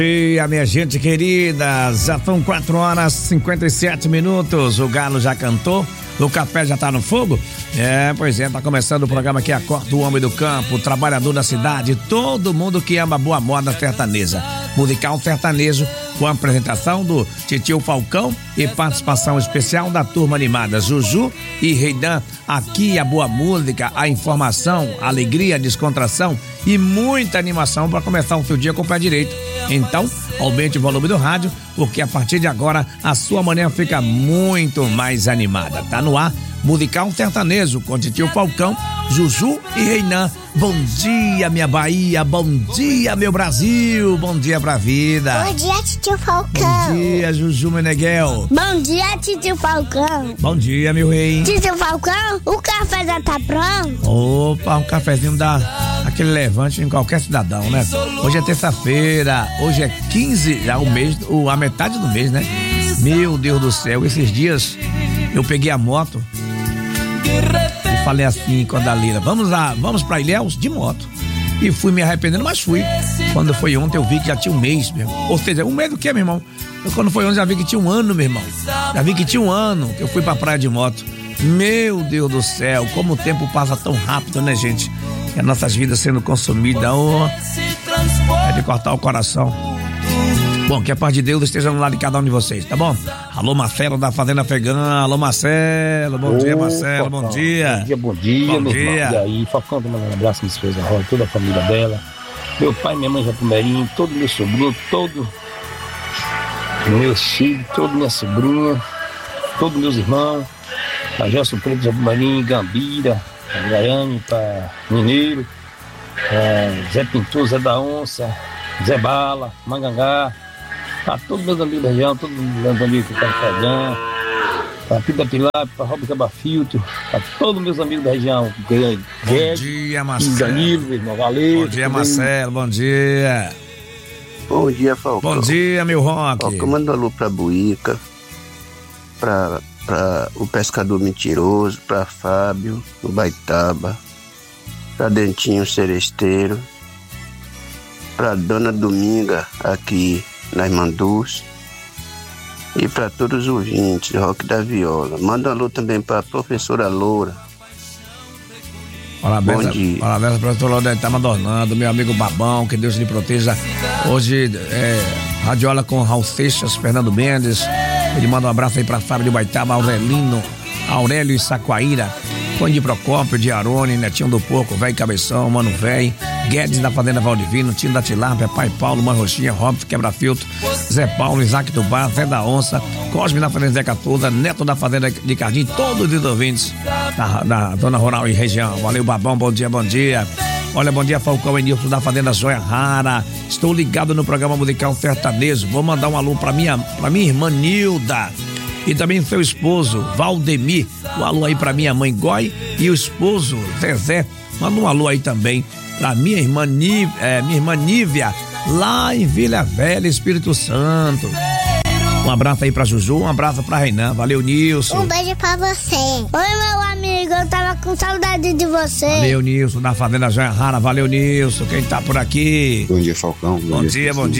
E a minha gente querida, já são 4h57. O galo já cantou, o café já tá no fogo? Pois é, tá começando o programa que acorda o homem do campo, o trabalhador da cidade, todo mundo que ama boa moda sertaneja. Musical sertanejo, com a apresentação do Titio Falcão e participação especial da turma animada Juju e Reidan. Aqui a boa música, a informação, a alegria, a descontração e muita animação para começar o seu dia com o pé direito. Então, aumente o volume do rádio, porque a partir de agora a sua manhã fica muito mais animada. Tá no ar, Musical sertanejo com Titio Falcão, Juju e Reinan. Bom dia, minha Bahia, bom dia, meu Brasil, bom dia pra vida. Bom dia, Titio Falcão. Bom dia, Juju Meneghel. Bom dia, Titio Falcão. Bom dia, meu rei. Titio Falcão, o café já tá pronto? Opa, um cafezinho dá aquele levante em qualquer cidadão, né? Hoje é terça-feira, hoje é 15, já o mês, a metade do mês, né? Meu Deus do céu, esses dias eu peguei a moto e falei assim com a Dalila, vamos pra Ilhéus de moto. E fui me arrependendo, mas fui. Quando foi ontem eu vi que já tinha um mês, meu irmão. Ou seja, um mês do que, meu irmão? Quando foi ontem já vi que tinha um ano, meu irmão. Já vi que tinha um ano que eu fui pra praia de moto. Meu Deus do céu, como o tempo passa tão rápido, né, gente? E as nossas vidas sendo consumidas, é de cortar o coração. Bom, que a paz de Deus esteja no lado de cada um de vocês, tá bom? Alô, Marcelo da Fazenda Afegã. Alô, Marcelo. Bom dia, Marcelo. Bom dia. Bom dia. Bom dia. E aí, Falcão, mandando um abraço à minha esposa Rosa, toda a família dela. Meu pai, minha mãe, Japumerinho, todo meu sobrinho, todo meus filhos, toda minha sobrinha, todos meus irmãos. A Gelson Preto, Japumerinho, Gambira, Gaiane, para Mineiro, Zé Pintor, Zé da Onça, Zé Bala, Mangangá. Tá todos meus amigos da região, todos meus amigos que estão pegando, pra Pita Pilar, pra Robin Cabafiltro, pra todos meus amigos da região. Bom dia, Marcelo. Danilo, meu irmão, valeu. Bom dia, Marcelo, bom dia. Bom dia, Falcão. Bom dia, meu Roque. Falcão, manda alô pra Buíca, pra o Pescador Mentiroso, pra Fábio, no Baitaba, pra Dentinho Seresteiro, pra Dona Dominga, aqui na Irmanduz, e para todos os ouvintes, Rock da Viola. Manda um alô também para a professora Loura. Parabéns, bom dia. Parabéns, professor Loura, tá adornando, meu amigo Babão, que Deus lhe proteja. Hoje, radiola com Raul Seixas, Fernando Mendes. Ele manda um abraço aí para Fábio de Baitaba, Aurélio e Saquaíra, Cone de Procópio, de Arone, Netinho do Porco, Velho Cabeção, Mano Velho, Guedes da Fazenda Valdivino, Tino da Tilápia, Pai Paulo, Mãe Roxinha, Robson Quebra-Filtro, Zé Paulo, Isaac do Bar, Zé da Onça, Cosme da Fazenda Zé Catuza, Neto da Fazenda de Cardim, todos os ouvintes da Zona Rural e região. Valeu, Babão, bom dia, bom dia. Olha, bom dia, Falcão e Nilson da Fazenda Joia Rara. Estou ligado no programa Musical Sertanejo. Vou mandar um alô pra minha irmã Nilda. E também seu esposo, Valdemir. Um alô aí pra minha mãe Goi e o esposo, Zezé. Manda um alô aí também pra minha irmã Nívia, lá em Vila Velha, Espírito Santo. Um abraço aí pra Juju, um abraço pra Reinan. Valeu, Nilson. Um beijo pra você. Oi, meu amigo, eu tava com saudade de você. Valeu, Nilson, da Fazenda Joia Rara. Valeu, Nilson. Quem tá por aqui? Bom dia, Falcão. Bom dia. Bom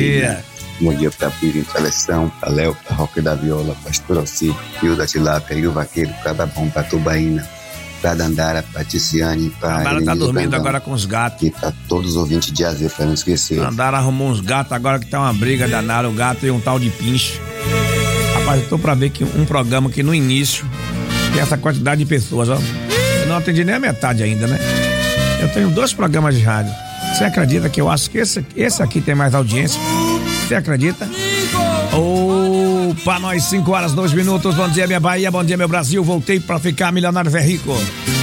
dia pra Piri Seleção, pra Léo, pra Roque da Viola, pra Estorossi, Rio da Tilápia, Rio Vaqueiro, pra Babão, pra Tubaína, pra Dandara, pra Ticiane, pra Dandara tá dormindo agora com os gatos. E pra todos os ouvintes de AZ, pra não esquecer. Dandara arrumou uns gatos agora que tá uma briga danada, o gato e um tal de pinche. Rapaz, eu tô pra ver que um programa que no início tem essa quantidade de pessoas, ó. Eu não atendi nem a metade ainda, né? Eu tenho 2 programas de rádio. Você acredita que eu acho que esse aqui tem mais audiência? Você acredita? Opa, nós 5h02. Bom dia, minha Bahia, bom dia, meu Brasil. Voltei pra ficar milionário, velho rico.